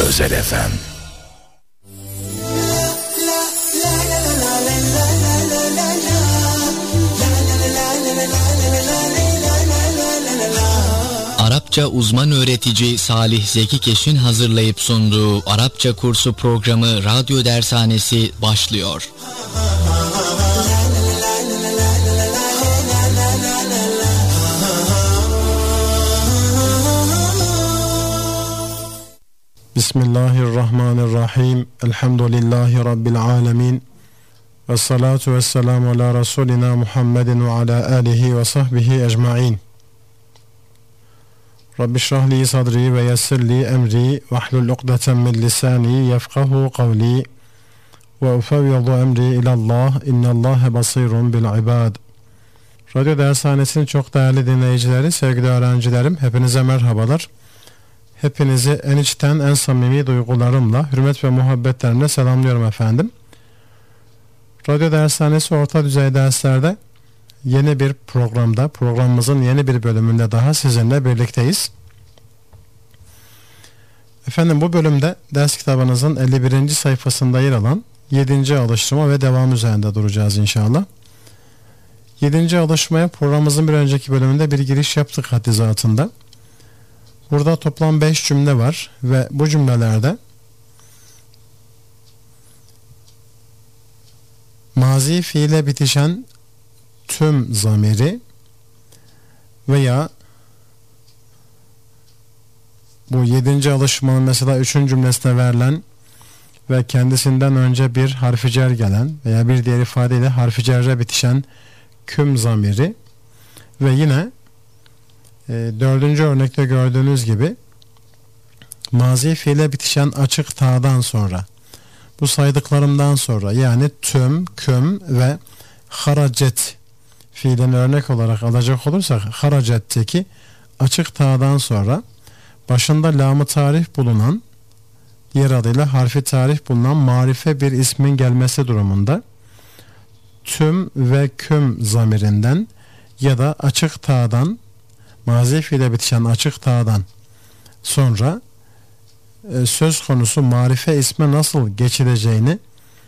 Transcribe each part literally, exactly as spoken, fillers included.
Özel F M. Arapça uzman öğretici Salih Zeki Keş'in hazırlayıp sunduğu Arapça kursu programı Radyo Dershanesi başlıyor. Bismillahirrahmanirrahim. Elhamdülillahi Rabbil alemin. Ve salatu ve selamu ala Resulina Muhammedin ve ala alihi ve sahbihi ecma'in. Rabbi şrahli sadri ve yessirli emri ve hlul ukdeten min lisani yefkahu kavli ve ufevvidu emri ilallah innallâhe basirun bil ibad. Radyo Dershanesi'nin çok değerli dinleyicileri, sevgili öğrencilerim, hepinize merhabalar. Hepinizi en içten, en samimi duygularımla, hürmet ve muhabbetlerimle selamlıyorum efendim. Radyo Dershanesi orta düzey derslerde yeni bir programda, programımızın yeni bir bölümünde daha sizinle birlikteyiz. Efendim, bu bölümde ders kitabınızın elli birinci sayfasında yer alan yedinci alıştırma ve devam üzerinde duracağız inşallah. yedinci alıştırmaya programımızın bir önceki bölümünde bir giriş yaptık haddi zatında. Burada toplam beş cümle var ve bu cümlelerde mazi fiile bitişen tüm zamiri veya bu yedinci alışmanın mesela üçüncü cümlesine verilen ve kendisinden önce bir harfi cer gelen veya bir diğer ifadeyle harfi cerre bitişen küm zamiri ve yine e, dördüncü örnekte gördüğünüz gibi mazi fiile bitişen açık ta'dan sonra, bu saydıklarımdan sonra, yani tüm, küm ve haracet fiilini örnek olarak alacak olursak, haracetteki açık ta'dan sonra başında lam-ı tarif bulunan, diğer adıyla harfi tarif bulunan marife bir ismin gelmesi durumunda tüm ve küm zamirinden ya da açık ta'dan, mazi fiile bitişen açık ta'dan sonra e, söz konusu marife isme nasıl geçileceğini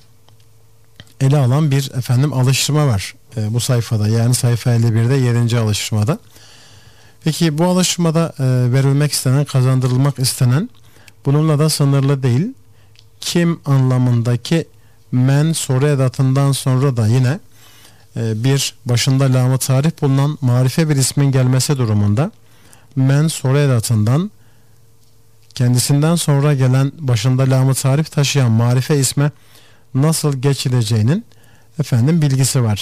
ele alan bir efendim alıştırma var e, bu sayfada, yani sayfa elli birde yedinci alıştırmada. Peki bu alıştırmada e, verilmek istenen, kazandırılmak istenen bununla da sınırlı değil. Kim anlamındaki men soru edatından sonra da yine e, bir başında lam-ı tarif bulunan marife bir ismin gelmesi durumunda men soru edatından kendisinden sonra gelen başında lam-ı tarif taşıyan marife isme nasıl geçileceğinin efendim bilgisi var.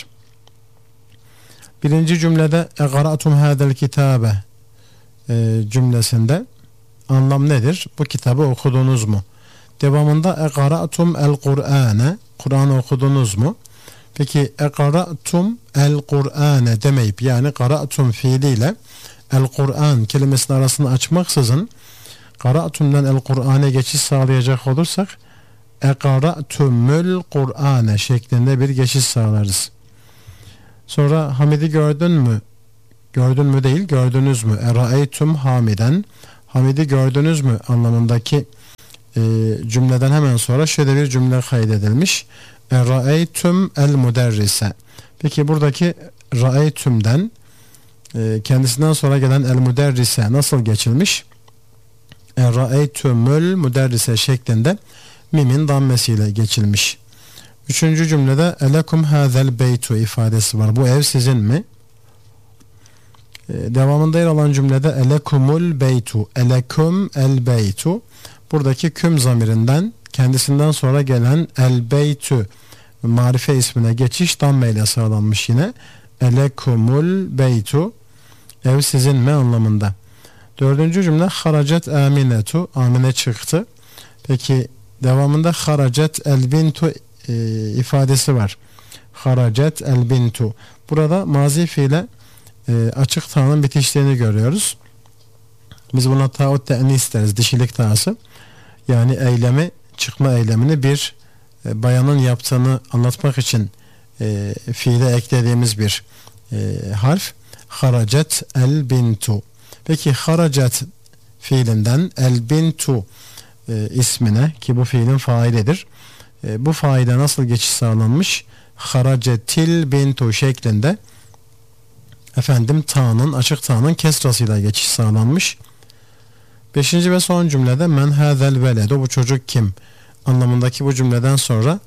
Birinci cümlede eqra'tum hadel kitabe e, cümlesinde anlam nedir? Bu kitabı okudunuz mu? Devamında eqra'tum el Kur'ane, Kur'an'ı okudunuz mu? Peki eqra'tum el Kur'ane demeyip, yani qara'tum fiiliyle el Kur'an kelimesinin arasını açmaksızın qara'tum'dan el Kur'an'e geçiş sağlayacak olursak eqra'tumul Kur'ane şeklinde bir geçiş sağlarız. Sonra Hamid'i gördün mü? Gördün mü değil, gördünüz mü? Era'eytum hamiden. Hamid'i gördünüz mü anlamındaki e, cümleden hemen sonra şöyle bir cümle kaydedilmiş. Era'eytum el müderrise. Peki buradaki ra'eytum'den e, kendisinden sonra gelen el müderrise nasıl geçilmiş? Era'eytumul müderrise şeklinde mimin dammesiyle geçilmiş. Üçüncü cümlede elekum hazel beytu ifadesi var. Bu ev sizin mi? Ee, devamında yer alan cümlede elekumul beytu, elekum el beytu. Buradaki küm zamirinden kendisinden sonra gelen el beytu marife ismine geçiş damme ile sağlanmış yine. Elekumul beytu, ev sizin mi anlamında. Dördüncü cümle haracet aminetu, amine çıktı. Peki devamında haracet el bintu e, ifadesi var. Haracet el bintu. Burada mazi fiile e, açık ta'nın bitiştiğini görüyoruz. Biz buna ta'ut te'nis deriz, dişilik ta'sı. Yani eylemi, çıkma eylemini bir e, bayanın yaptığını anlatmak için e, fiile eklediğimiz bir e, harf. Haracet el bintu. Peki haracet fiilinden el bintu e, ismine, ki bu fiilin failidir. E, bu faile nasıl geçiş sağlanmış? Haracetil bintu şeklinde efendim ta'nın, açık ta'nın kesrasıyla geçiş sağlanmış. Beşinci ve son cümlede men hazel veledu, bu çocuk kim anlamındaki bu cümleden sonra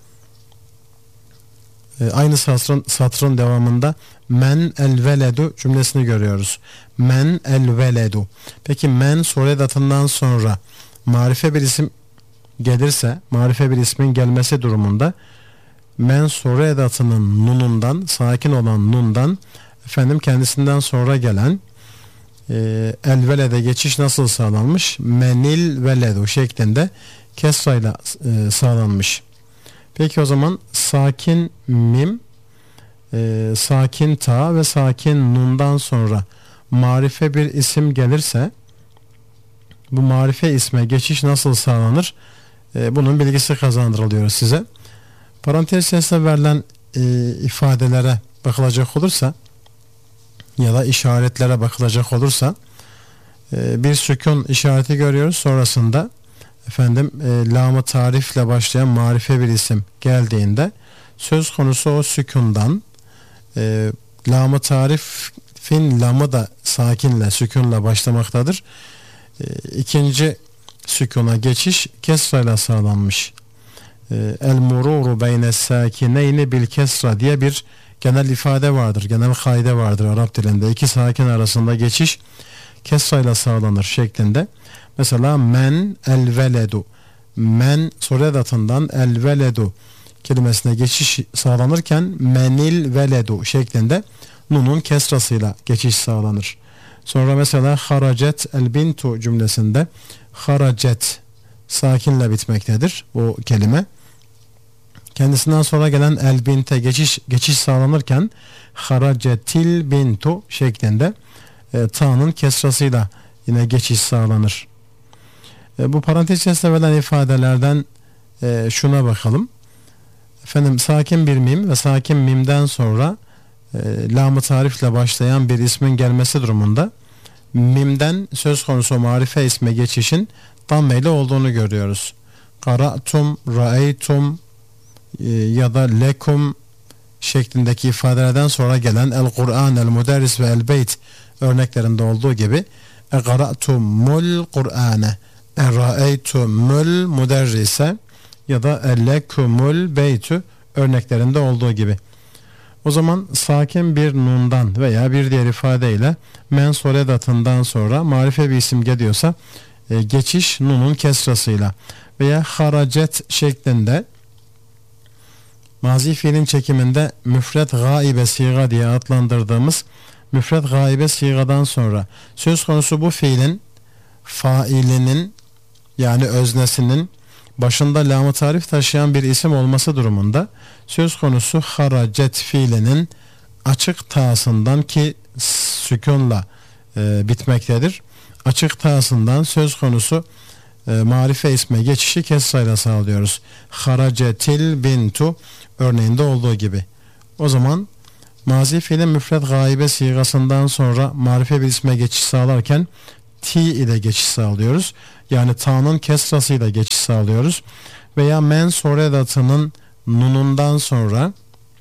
e, aynı satrın, satrın devamında men el veledu cümlesini görüyoruz. Men el veledu. Peki men soru edatından sonra marife bir isim gelirse, marife bir ismin gelmesi durumunda men soru edatının nunundan, sakin olan nundan efendim kendisinden sonra gelen e, el velede geçiş nasıl sağlanmış? Menil veledu şeklinde kesrayla e, sağlanmış. Peki o zaman sakin mim, e, sakin ta ve sakin nundan sonra marife bir isim gelirse bu marife isme geçiş nasıl sağlanır? E, bunun bilgisi kazandırılıyor size. Parantez içerisinde verilen e, ifadelere bakılacak olursa ya da işaretlere bakılacak olursa e, bir sükun işareti görüyoruz. Sonrasında efendim e, lam-ı tarifle başlayan marife bir isim geldiğinde söz konusu o sükundan e, lam-ı tarifin lamı da sakinle, sükunla başlamaktadır. E, ikinci sükuna geçiş kesrayla sağlanmış. E, el mururu beyne sakineyni bil kesra diye bir genel ifade vardır, genel kaide vardır Arap dilinde. İki sakin arasında geçiş kesrayla sağlanır şeklinde. Mesela men el veledu, men soru edatından el veledu kelimesine geçiş sağlanırken menil veledu şeklinde nunun kesrasıyla geçiş sağlanır. Sonra mesela haracet el bintu cümlesinde haracet sakinle bitmektedir bu kelime. Kendisinden sonra gelen el binte geçiş geçiş sağlanırken haracetil bintu şeklinde e, ta'nın kesrasıyla yine geçiş sağlanır. E, bu parantez içerisinde verilen ifadelerden e, şuna bakalım. Efendim sakin bir mim ve sakin mimden sonra e, lam-ı tarifle başlayan bir ismin gelmesi durumunda mimden söz konusu marife isme geçişin dammeyle olduğunu görüyoruz. Qara'tum, ra'eytum ya da lekum şeklindeki ifadelerden sonra gelen el Kur'an, el müderris ve el beyt örneklerinde olduğu gibi e qara'tumul Kur'ane, e ra'eytumul müderrise ya da e lekumul beytü örneklerinde olduğu gibi. O zaman sakin bir nundan veya bir diğer ifadeyle men soledatından sonra marife bir isim geliyorsa e, geçiş nunun kesrasıyla veya haracet şeklinde mazi fiilin çekiminde müfret gaibe siga diye adlandırdığımız müfret gaibe sigadan sonra söz konusu bu fiilin failinin yani öznesinin başında lam-ı tarif taşıyan bir isim olması durumunda söz konusu haracet fiilinin açık ta'sından ki sükunla e, bitmektedir. Açık ta'sından söz konusu e, marife isme geçişi kesrayla sağlıyoruz. Haracetil bintu örneğinde olduğu gibi. O zaman mazi fiilin müfret gaibe sigasından sonra marife bir isme geçiş sağlarken ti ile geçiş sağlıyoruz. Yani ta'nın kesrasıyla geçiş sağlıyoruz. Veya men soru edatının nunundan sonra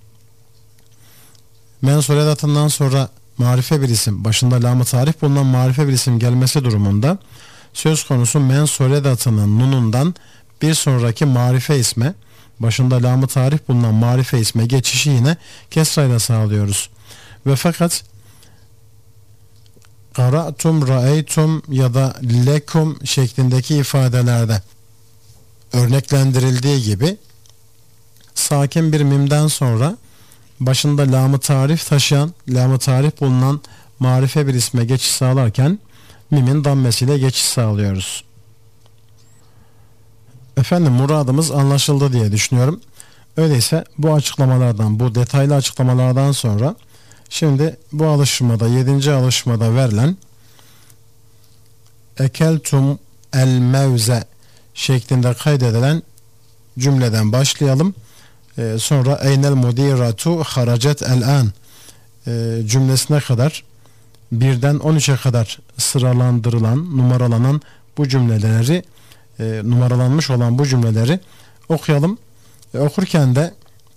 men soru edatından sonra marife bir isim, başında lam-ı tarif bulunan marife bir isim gelmesi durumunda söz konusu men soru edatının nunundan bir sonraki marife isme, başında lam-ı tarif bulunan marife isme geçişi yine kesrayla sağlıyoruz. Ve fakat qara'tum, ra'eytum ya da lekum şeklindeki ifadelerde örneklendirildiği gibi sakin bir mimden sonra başında lam-ı tarif taşıyan, lam-ı tarif bulunan marife bir isme geçiş sağlarken mimin dammesiyle geçiş sağlıyoruz. Efendim muradımız anlaşıldı diye düşünüyorum. Öyleyse bu açıklamalardan, bu detaylı açıklamalardan sonra şimdi bu alışmada, yedinci alışmada verilen ekeltum el mevze şeklinde kaydedilen cümleden başlayalım. Ee, sonra eynel mudiratu haracet el an e, cümlesine kadar birden on üçe kadar sıralandırılan, numaralanan bu cümleleri e, numaralanmış olan bu cümleleri okuyalım. E, okurken de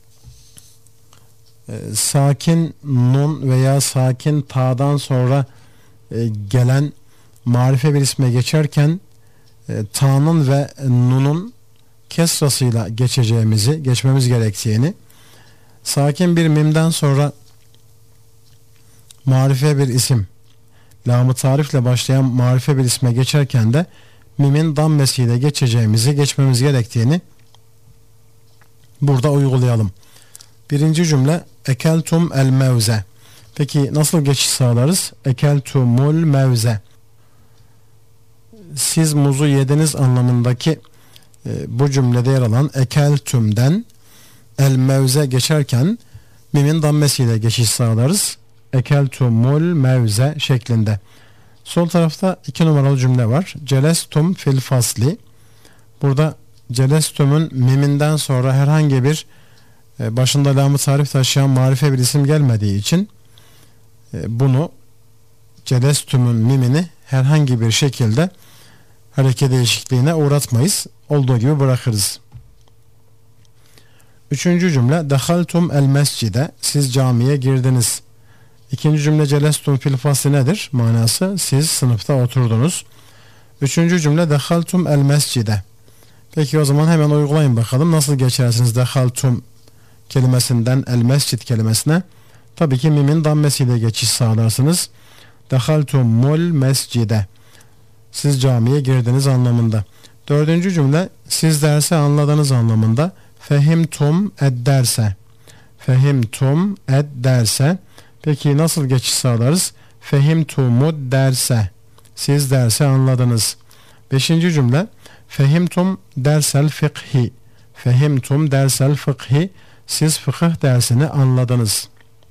e, sakin nun veya sakin ta'dan sonra e, gelen marife bir isme geçerken e, ta'nın ve nunun kesrasıyla geçeceğimizi, geçmemiz gerektiğini, sakin bir mimden sonra marife bir isim, lam-ı tarifle başlayan marife bir isme geçerken de mimin dammesiyle geçeceğimizi, geçmemiz gerektiğini burada uygulayalım. Birinci cümle ekeltum el mevze. Peki nasıl geçiş sağlarız? Ekeltumul mevze. Siz muzu yediniz anlamındaki e, bu cümlede yer alan ekeltum'den el mevze geçerken mimin dammesiyle geçiş sağlarız. Ekeltumul mevze şeklinde. Sol tarafta iki numaralı cümle var. Celestum fil fasli. Burada celestum'un miminden sonra herhangi bir e, başında lam-ı tarif taşıyan marife bir isim gelmediği için e, bunu celestum'un mimini herhangi bir şekilde hareket değişikliğine uğratmayız. Olduğu gibi bırakırız. Üçüncü cümle dehaltum el mescide. Siz camiye girdiniz. İkinci cümle celestum fil fasli nedir? Manası siz sınıfta oturdunuz. Üçüncü cümle dehaltum el mescide. Peki o zaman hemen uygulayın bakalım. Nasıl geçersiniz dehaltum kelimesinden el mescid kelimesine? Tabii ki mimin dammesiyle geçiş sağlarsınız. Dehaltumul mescide. Siz camiye girdiniz anlamında. Dördüncü cümle siz dersi anladınız anlamında. Fehimtum ed derse. Fehimtum ed derse. Peki nasıl geçiş sağlarız? Fehimtumud derse. Siz dersi anladınız. Beşinci cümle fehimtum dersel fıkhi. Fehimtum dersel fıkhi. Siz fıkıh dersini anladınız.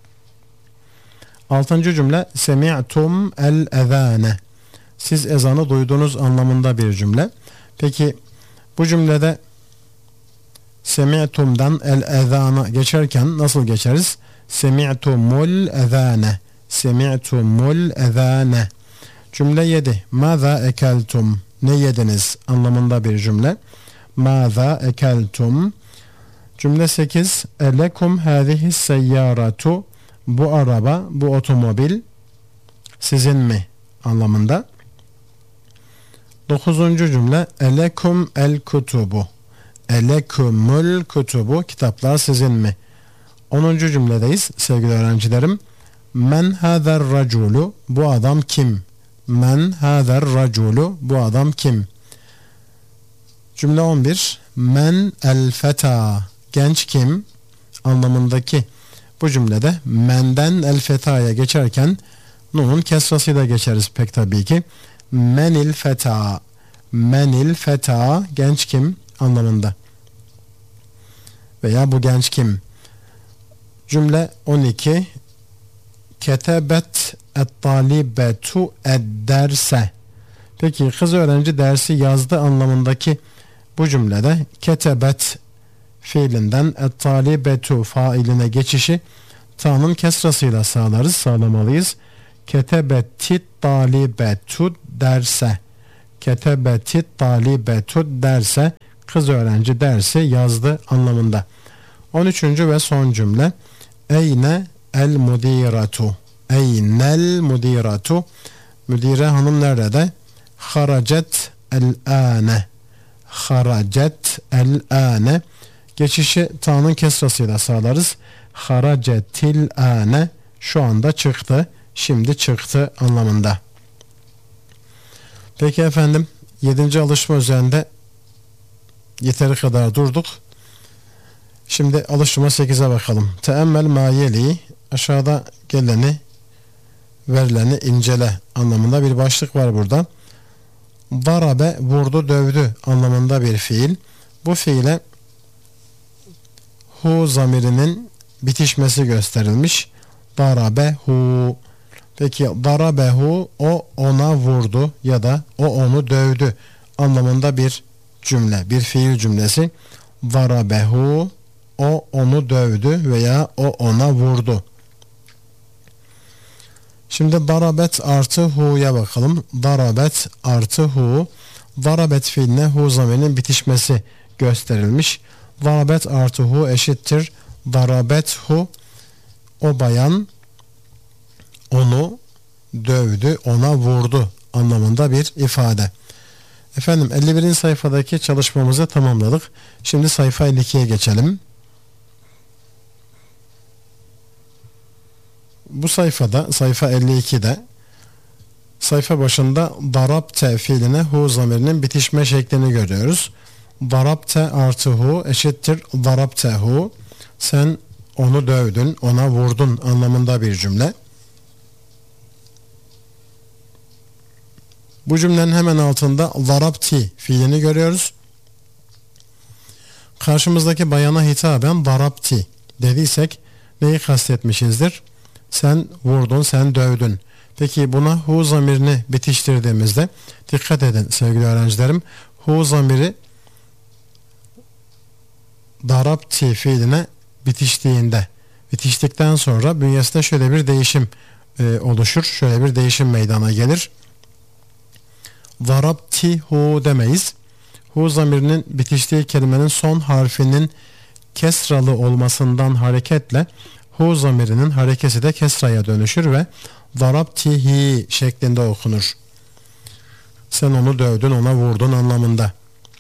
Altıncı cümle semi'tum el ezane. Siz ezanı duydunuz anlamında bir cümle. Peki bu cümlede semi'tum'dan el ezana geçerken nasıl geçeriz? Semi'tumul ezane. Semi'tumul ezane. Cümle yedi. Maza ekeltum. Ne yediniz anlamında bir cümle. Maza ekeltum. Cümle sekiz. Elekum hâzihi seyyaratu. Bu araba, bu otomobil sizin mi anlamında. Dokuzuncu cümle elekum el kutubu. Elekumul kutubu. Kitaplar sizin mi? Onuncu cümledeyiz sevgili öğrencilerim. Men hâzer raculu. Bu adam kim? Men hâzer raculu. Bu adam kim? Cümle on bir. Men el feta. Genç kim? Anlamındaki bu cümlede menden el fetaya geçerken nunun kesrasıyla geçeriz pek tabii ki. Menil feta. Menil feta. Genç kim? Anlamında. Veya bu genç kim? Cümle on iki. Ketebet et-talibetu ed-derse. Peki kız öğrenci dersi yazdı anlamındaki bu cümlede ketebet fiilinden et-talibetu failine geçişi ta'nın kesrasıyla sağlarız, sağlamalıyız. Ketebetit talibetu derse. Ketebetit talibetu derse. Kız öğrenci dersi yazdı anlamında. on üçüncü ve son cümle. Eyne el mudiratu. Eynel mudiratu. Müdire hanım nerede? Haracet el ane. Haracet el ane. Geçişi ta'nın kesrasıyla sağlarız. Haracetil ane. Şu anda çıktı. Şimdi çıktı anlamında. Peki efendim, yedinci alışma üzerinde yeteri kadar durduk. Şimdi alışma sekize bakalım. Teemmel mayeli. Aşağıda geleni, verileni incele anlamında bir başlık var burada. Darabe, vurdu, dövdü anlamında bir fiil. Bu fiile hu zamirinin bitişmesi gösterilmiş. Darabehu. Peki darabehu, o ona vurdu ya da o onu dövdü anlamında bir cümle, bir fiil cümlesi. Darabehu, o onu dövdü veya o ona vurdu. Şimdi darabet artı hu'ya bakalım. Darabet artı hu. Darabet fiiline hu zamirinin bitişmesi gösterilmiş. Darabet artı hu eşittir darabet hu, o bayan onu dövdü, ona vurdu anlamında bir ifade. Efendim elli birinci sayfadaki çalışmamızı tamamladık. Şimdi sayfa elli ikiye geçelim. Bu sayfada, sayfa elli ikide sayfa başında darabte fiiline hu zamirinin bitişme şeklini görüyoruz. Darabte artı hu eşittir darabtehu. Sen onu dövdün, ona vurdun anlamında bir cümle. Bu cümlenin hemen altında darabti fiilini görüyoruz. Karşımızdaki bayana hitaben darabti dediysek neyi kastetmişizdir? Sen vurdun, sen dövdün. Peki buna hu zamirini bitiştirdiğimizde dikkat edin sevgili öğrencilerim. Hu zamiri darabti fiiline bitiştiğinde, bitiştikten sonra bünyesinde şöyle bir değişim e, oluşur. Şöyle bir değişim meydana gelir. Darabtihu demeyiz. Hu zamirinin bitiştiği kelimenin son harfinin kesralı olmasından hareketle hu zamirinin harekesi de kesraya dönüşür ve darabtihi şeklinde okunur. Sen onu dövdün, ona vurdun anlamında.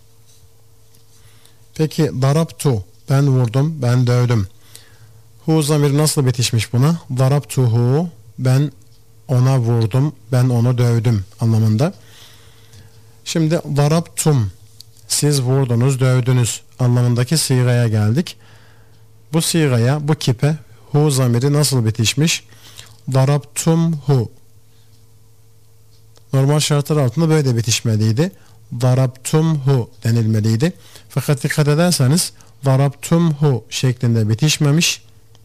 Peki darabtu, ben vurdum, ben dövdüm. Hu zamiri nasıl bitişmiş buna? Darabtuhu, ben ona vurdum, ben onu dövdüm anlamında. Şimdi darabtum, siz vurdunuz, dövdünüz anlamındaki sigaya geldik. Bu sigaya, bu kipe hu zamiri nasıl bitişmiş? Darabtumhu. Normal şartlar altında böyle bitişmeliydi. Darabtumhu denilmeliydi. Fakat dikkat ederseniz darabtumhu şeklinde bitişmemiş.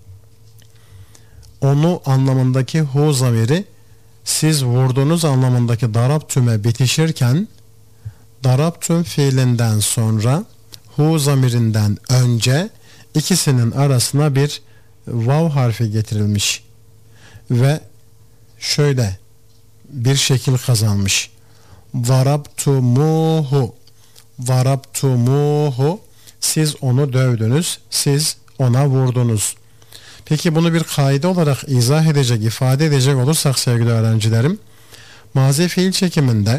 Onu anlamındaki hu zamiri siz vurdunuz anlamındaki darabtüme bitişirken darabtüm fiilinden sonra hu zamirinden önce ikisinin arasına bir vav harfi getirilmiş ve şöyle bir şekil kazanmış. Darabtumuhu, darabtumuhu, siz onu dövdünüz, siz ona vurdunuz. Peki bunu bir kaide olarak izah edecek, ifade edecek olursak sevgili öğrencilerim, mazi fiil çekiminde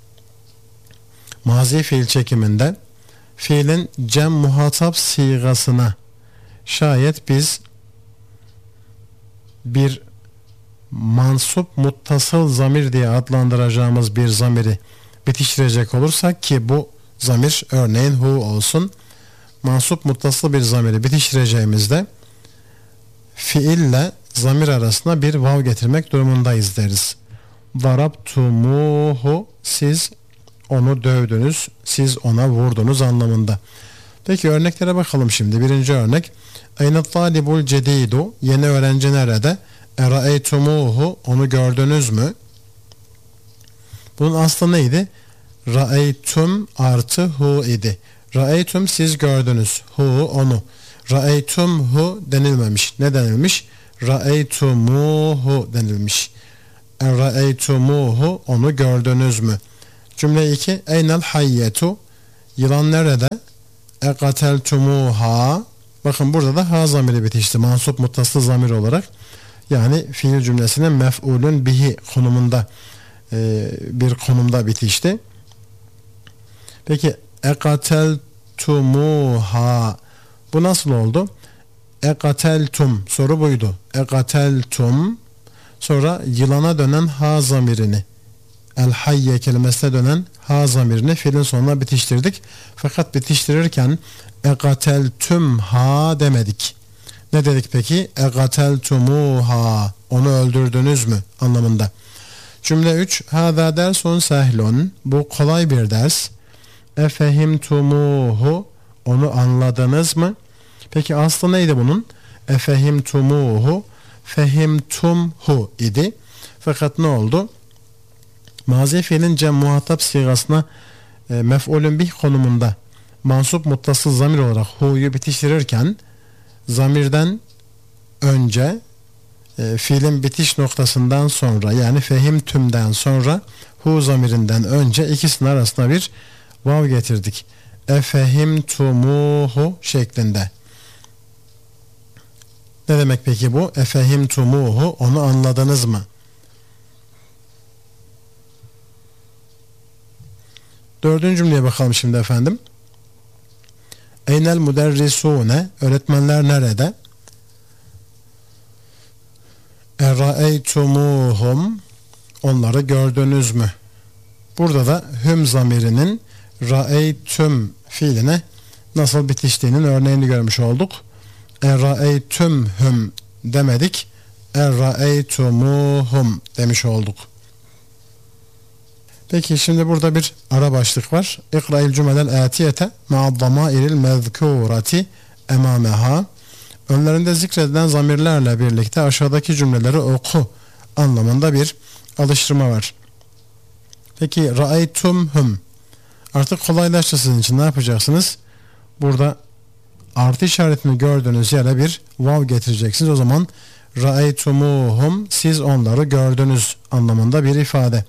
mazi fiil çekiminde fiilin cem muhatap sigasına şayet biz bir mansup muttasıl zamir diye adlandıracağımız bir zamiri bitiştirecek olursak, ki bu zamir örneğin hu olsun, mansup muttasıl bir zamiri bitiştireceğimizde fiille zamir arasına bir vav getirmek durumundayız deriz. Darabtumuhu, siz onu dövdünüz, siz ona vurdunuz anlamında. Peki örneklere bakalım şimdi. Birinci örnek. Eyne talibul cedidu, yeni öğrenci nerede? Eraeytumuhu, onu gördünüz mü? Bunun aslı neydi? Raeytum artı hu idi. Raeytum, siz gördünüz. Hu, onu. Raeytumhu denilmemiş. Ne denilmiş? Raeytumuhu denilmiş. Raeytumuhu, onu gördünüz mü? Cümle iki. Eynel hayyetu, yılan nerede? Ekateltumuha. Bakın burada da ha zamiri bitişti. Mansup muttasıl zamir olarak. Yani fiil cümlesinin mef'ulün bihi konumunda e, bir konumda bitişti. Peki ekateltumuha, bu nasıl oldu? Ekateltum, soru buydu. Ekateltum, sonra yılana dönen ha zamirini, el hayye kelimesine dönen ha zamirini fiilin sonuna bitiştirdik. Fakat bitiştirirken ekateltum ha demedik. Ne dedik peki? Ekateltumuha, onu öldürdünüz mü anlamında. Cümle üç. Hâzâ dersun sehlun, bu kolay bir ders. Efehimtumuhu, onu anladınız mı? Peki aslı neydi bunun? Efehimtumuhu, fehimtumhu idi. Fakat ne oldu? Mazi fiilin cem muhatap sigasına e, mef'ulün bih konumunda mansup muttasıl zamir olarak hu'yu bitiştirirken zamirden önce e, fiilin bitiş noktasından sonra, yani fehimtümden sonra hu zamirinden önce ikisinin arasına bir vav getirdik. Efehimtumuhu şeklinde. Ne demek peki bu? Efehimtumuhu, onu anladınız mı? Dördüncü cümleye bakalım şimdi efendim. Eynel müderrisune, öğretmenler nerede? Eraeytumuhum, onları gördünüz mü? Burada da hüm zamirinin raeytüm fiiline nasıl bitiştiğinin örneğini görmüş olduk. Eraeytümhüm demedik, eraeytumuhum demiş olduk. Peki şimdi burada bir ara başlık var. İkra'il cümlel atiyete ma'ad damairil mezkurati emameha. Önlerinde zikredilen zamirlerle birlikte aşağıdaki cümleleri oku anlamında bir alıştırma var. Peki ra'aytumhum. Artık kolaylaştı sizin için. Ne yapacaksınız? Burada artı işaretini gördüğünüz yere bir vav getireceksiniz. O zaman ra'aytumuhum, siz onları gördünüz anlamında bir ifade.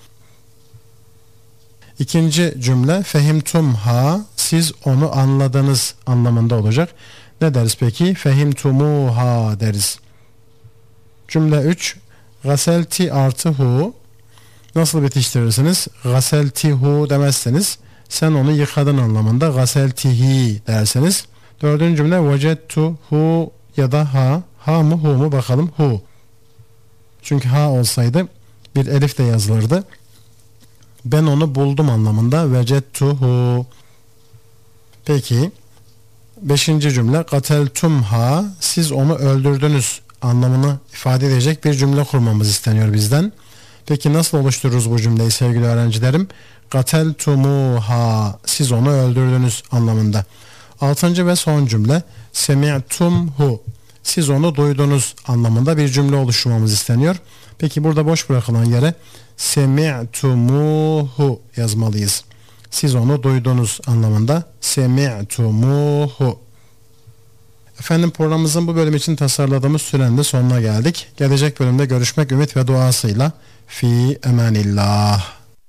İkinci cümle fehimtumha, siz onu anladınız anlamında olacak. Ne deriz peki? Fehimtumuha deriz. Cümle üç. Gaselti artı hu. Nasıl bitiştirirsiniz? Gaseltihu demezseniz, sen onu yıkadın anlamında gaseltihi derseniz. Dördüncü cümle vecettu hu ya da ha. Ha mı hu mu bakalım? Hu. Çünkü ha olsaydı bir elif de yazılırdı. Ben onu buldum anlamında vecettuhu. Peki beşinci cümle kateltumha, siz onu öldürdünüz anlamını ifade edecek bir cümle kurmamız isteniyor bizden. Peki nasıl oluştururuz bu cümleyi sevgili öğrencilerim? Kateltumuha, siz onu öldürdünüz anlamında. Altıncı ve son cümle semi'tumhu, siz onu duydunuz anlamında bir cümle oluşturmamız isteniyor. Peki burada boş bırakılan yere semi'tumuhu yazmalıyız. Siz onu duydunuz anlamında semi'tumuhu. Efendim programımızın bu bölüm için tasarladığımız sürenin de sonuna geldik. Gelecek bölümde görüşmek ümit ve duasıyla fi emanillah.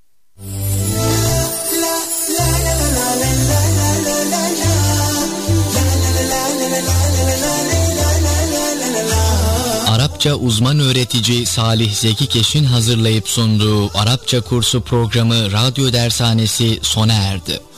Arapça uzman öğretici Salih Zeki Keş'in hazırlayıp sunduğu Arapça kursu programı Radyo Dershanesi sona erdi.